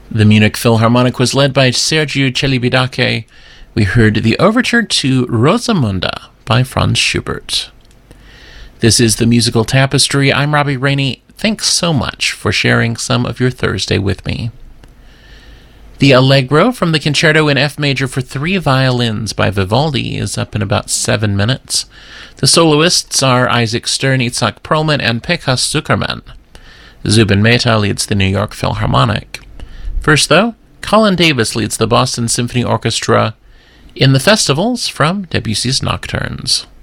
The Munich Philharmonic was led by Sergiu Celibidache. We heard the overture to Rosamunde by Franz Schubert. This is the Musical Tapestry. I'm Robbie Rainey. Thanks so much for sharing some of your Thursday with me. The Allegro from the Concerto in F major for 3 violins by Vivaldi is up in about 7 minutes. The soloists are Isaac Stern, Itzhak Perlman, and Pekka Zukerman. Zubin Mehta leads the New York Philharmonic. First, though, Colin Davis leads the Boston Symphony Orchestra in the Festivals from Debussy's Nocturnes.